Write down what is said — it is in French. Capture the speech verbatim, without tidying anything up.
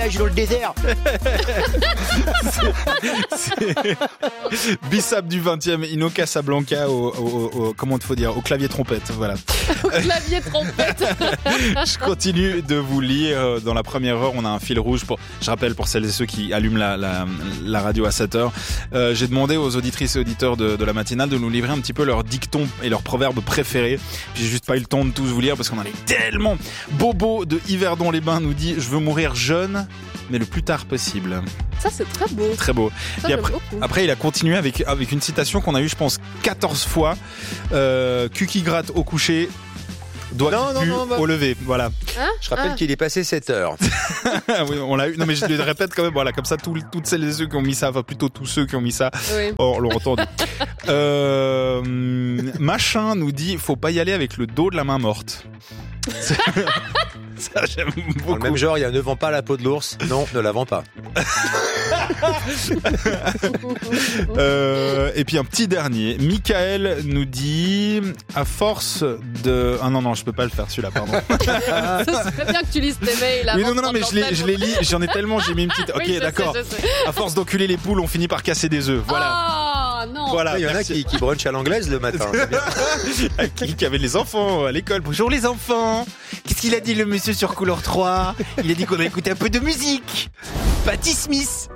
voyage dans le désert. Bissap du vingtième, Ino Casablanca au, au, au, comment il faut dire, au clavier trompette, voilà. Au clavier trompette. Je continue de vous lire. Dans la première heure, on a un fil rouge pour, je rappelle pour celles et ceux qui allument la, la, la radio à sept heures. Euh, j'ai demandé aux auditrices et auditeurs de, de la matinale de nous livrer un petit peu leurs dictons et leurs proverbes préférés. J'ai juste pas eu le temps de tous vous lire parce qu'on en est tellement. Bobo de Yverdon-les-Bains nous dit: je veux mourir jeune, mais le plus tard possible. Ça, c'est très beau. Très beau. Ça, et après, après, il a continué avec, avec une citation qu'on a eue, je pense, quatorze fois. Euh, cul qui gratte au coucher, doigt non, qui non, pue non, bah... au lever. Voilà. Hein je rappelle ah. qu'il est passé sept heures. Oui, on l'a eu. Non, mais je le répète quand même. Voilà, comme ça, tout, toutes celles et ceux qui ont mis ça, enfin, plutôt tous ceux qui ont mis ça, oui. oh, l'ont entendu. euh, machin nous dit: faut pas y aller avec le dos de la main morte. Ça, j'aime beaucoup. Dans le même genre, il y a ne vend pas la peau de l'ours. Non, ne la vend pas. euh, et puis un petit dernier. Michael nous dit: à force de... Ah non, non, je peux pas le faire celui-là, pardon. Ce serait bien que tu lises tes mails. Oui, non, non, non, mais je les, je les lis, j'en ai tellement, j'ai mis une petite... Ok, oui, d'accord. Sais, sais. À force d'enculer les poules, on finit par casser des œufs. Voilà. Oh, non. Voilà, il y en merci. a qui, qui brunchent à l'anglaise le matin. qui, qui avait les enfants à l'école. Bonjour les enfants. Qu'est-ce qu'il a dit le monsieur sur couleur trois? Il a dit qu'on a écouté un peu de musique. Patti Smith.